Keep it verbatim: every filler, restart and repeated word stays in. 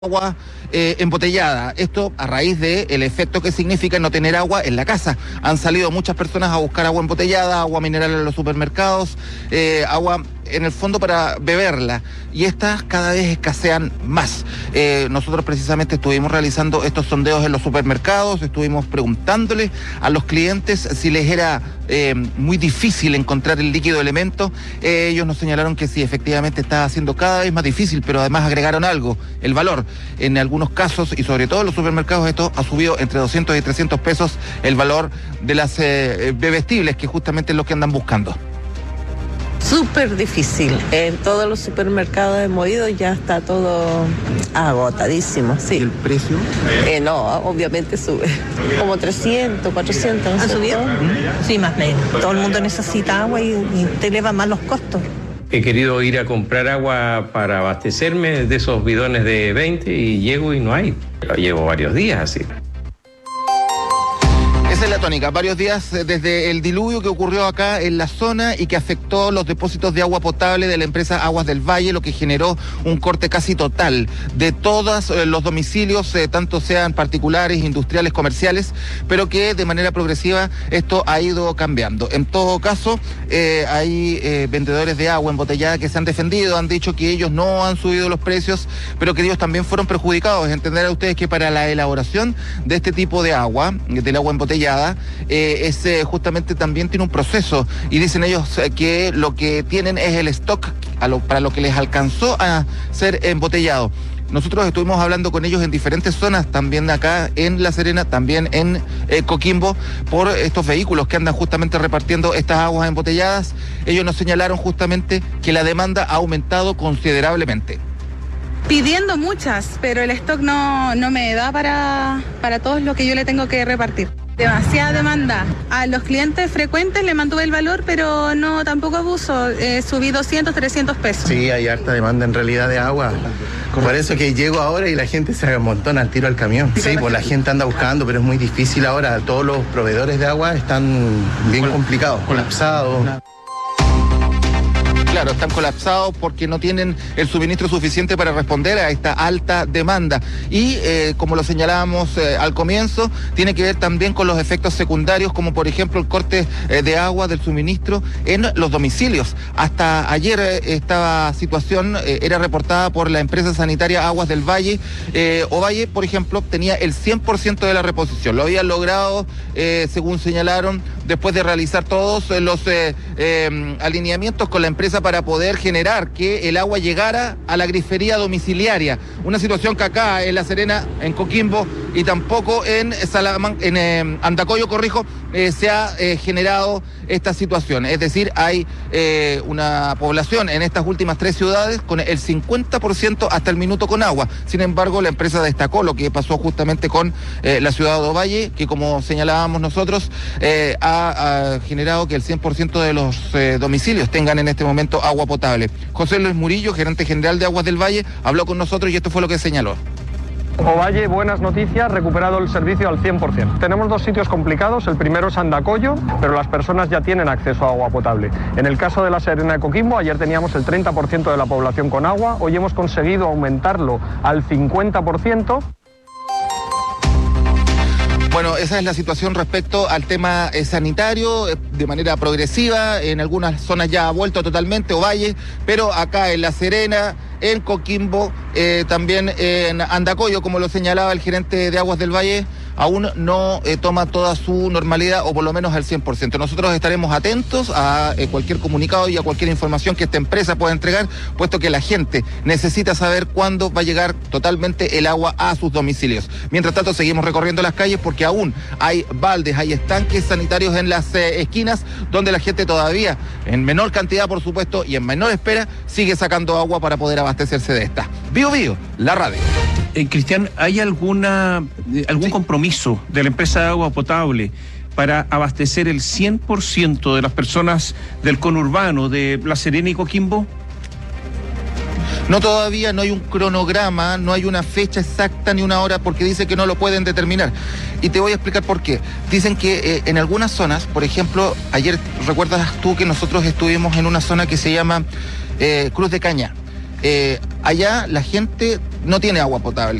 agua eh, embotellada. Esto a raíz del efecto que significa no tener agua en la casa. Han salido muchas personas a buscar agua embotellada, agua mineral en los supermercados, eh, agua en el fondo para beberla, y estas cada vez escasean más. Eh, nosotros precisamente estuvimos realizando estos sondeos en los supermercados, estuvimos preguntándole a los clientes si les era eh, muy difícil encontrar el líquido elemento. Eh, ellos nos señalaron que sí, efectivamente está siendo cada vez más difícil, pero además agregaron algo, el valor. En algunos casos, y sobre todo en los supermercados, esto ha subido entre doscientos y trescientos pesos el valor de las eh, bebestibles, que justamente es lo que andan buscando. Súper difícil. En todos los supermercados hemos ido, ya está todo agotadísimo, sí. ¿Y el precio? Eh, no, obviamente sube. Como trescientos, cuatrocientos. ¿no? ¿Ha subido? ¿Mm? Sí, más o menos. Todo el mundo necesita agua y, y te eleva más los costos. He querido ir a comprar agua para abastecerme de esos bidones de veinte y llego y no hay. Llevo varios días así. Esa es la tónica, varios días desde el diluvio que ocurrió acá en la zona y que afectó los depósitos de agua potable de la empresa Aguas del Valle, lo que generó un corte casi total de todos los domicilios, eh, tanto sean particulares, industriales, comerciales, pero que de manera progresiva esto ha ido cambiando. En todo caso, eh, hay eh, vendedores de agua embotellada que se han defendido, han dicho que ellos no han subido los precios, pero que ellos también fueron perjudicados. Entenderán ustedes que para la elaboración de este tipo de agua, del agua embotellada, Eh, es, eh, justamente también tiene un proceso, y dicen ellos eh, que lo que tienen es el stock a lo, para lo que les alcanzó a ser embotellado. Nosotros estuvimos hablando con ellos en diferentes zonas, también acá en La Serena, también en eh, Coquimbo, por estos vehículos que andan justamente repartiendo estas aguas embotelladas. Ellos nos señalaron justamente que la demanda ha aumentado considerablemente. Pidiendo muchas, pero el stock no, no me da para, para todo lo que yo le tengo que repartir. Demasiada demanda. A los clientes frecuentes le mantuve el valor, pero no tampoco abuso. Eh, subí doscientos, trescientos pesos. Sí, hay harta demanda en realidad de agua. Por eso que llego ahora y la gente se amontona al tiro al camión. Sí, pues la gente anda buscando, pero es muy difícil ahora. Todos los proveedores de agua están bien complicados, colapsados. Claro, están colapsados porque no tienen el suministro suficiente para responder a esta alta demanda. Y eh, como lo señalábamos eh, al comienzo, tiene que ver también con los efectos secundarios, como por ejemplo el corte eh, de agua del suministro en los domicilios. Hasta ayer eh, esta situación eh, era reportada por la empresa sanitaria Aguas del Valle. Eh, Ovalle, por ejemplo, tenía el cien por ciento de la reposición. Lo habían logrado, eh, según señalaron, después de realizar todos los eh, eh, alineamientos con la empresa para poder generar que el agua llegara a la grifería domiciliaria. Una situación que acá en La Serena, en Coquimbo y tampoco en Salamanca, en eh, Andacollo, corrijo, eh, se ha eh, generado esta situación. Es decir, hay eh, una población en estas últimas tres ciudades con el cincuenta por ciento hasta el minuto con agua. Sin embargo, la empresa destacó lo que pasó justamente con eh, la ciudad de Ovalle, que como señalábamos nosotros, eh, ha, ha generado que el cien por ciento de los eh, domicilios tengan en este momento agua potable. José Luis Murillo, gerente general de Aguas del Valle, habló con nosotros y esto fue lo que señaló. Ovalle, buenas noticias, recuperado el servicio al cien por ciento. Tenemos dos sitios complicados, el primero es Andacollo, pero las personas ya tienen acceso a agua potable. En el caso de La Serena de Coquimbo, ayer teníamos el treinta por ciento de la población con agua, hoy hemos conseguido aumentarlo al cincuenta por ciento. Bueno, esa es la situación respecto al tema eh, sanitario, eh, de manera progresiva. En algunas zonas ya ha vuelto totalmente, Ovalle, pero acá en La Serena, en Coquimbo, eh, también en Andacollo, como lo señalaba el gerente de Aguas del Valle, aún no eh, toma toda su normalidad, o por lo menos al cien por ciento. Nosotros estaremos atentos a eh, cualquier comunicado y a cualquier información que esta empresa pueda entregar, puesto que la gente necesita saber cuándo va a llegar totalmente el agua a sus domicilios. Mientras tanto, seguimos recorriendo las calles porque aún hay baldes, hay estanques sanitarios en las eh, esquinas, donde la gente todavía, en menor cantidad por supuesto y en menor espera, sigue sacando agua para poder abastecerse de esta. Bio Bio, la radio. Eh, Cristian, ¿hay alguna eh, algún sí. compromiso de la empresa de agua potable para abastecer el cien por ciento de las personas del conurbano de La Serena y Coquimbo? No, todavía no hay un cronograma, no hay una fecha exacta ni una hora, porque dice que no lo pueden determinar. Y te voy a explicar por qué. Dicen que eh, en algunas zonas, por ejemplo, ayer recuerdas tú que nosotros estuvimos en una zona que se llama eh, Cruz de Caña. Eh, allá la gente no tiene agua potable.